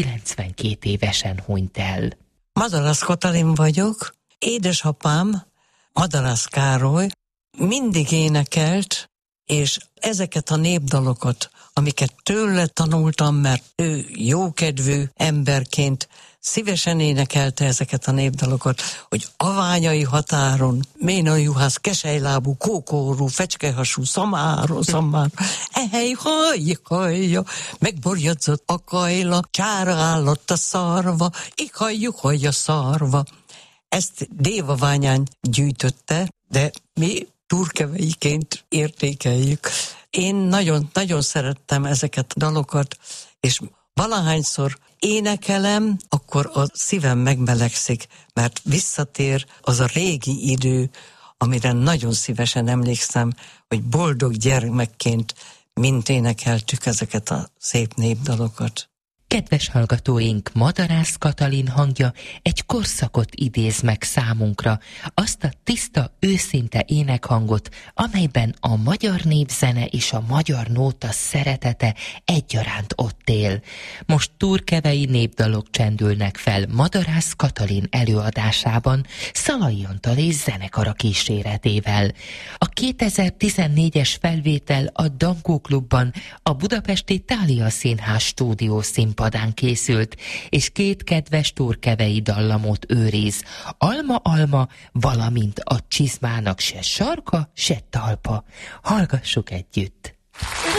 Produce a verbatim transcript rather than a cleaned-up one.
kilencvenkét évesen hunyt el. Madarász Katalin vagyok. Édesapám, Madarász Károly mindig énekelt, és ezeket a népdalokat, amiket tőle tanultam, mert ő jókedvű emberként szívesen énekelte ezeket a népdalokat, hogy aványai határon, ména juhász, keselylábú, kókórú, fecskehasú, szamáron, szamár, ehely, haj, hajja, megborjadzott a kajla, csára állott a szarva, ihajjuk, hajja szarva. Ezt Dévaványán gyűjtötte, de mi turkeveiként értékeljük. Én nagyon-nagyon szerettem ezeket a dalokat, és valahányszor énekelem, akkor a szívem megmelegszik, mert visszatér az a régi idő, amire nagyon szívesen emlékszem, hogy boldog gyermekként mint énekeltük ezeket a szép népdalokat. Kedves hallgatóink, Madarász Katalin hangja egy korszakot idéz meg számunkra, azt a tiszta, őszinte énekhangot, amelyben a magyar népzene és a magyar nóta szeretete egyaránt ott él. Most turkevei népdalok csendülnek fel Madarász Katalin előadásában, Szalai Antal és zenekara kíséretével. A kétezer-tizennégyes felvétel a Dankó Klubban, a budapesti Thália Színház stúdió színpadán padán készült, és két kedves turkevei dallamot őriz. Alma, alma, valamint a csizmának se sarka, se talpa. Hallgassuk együtt!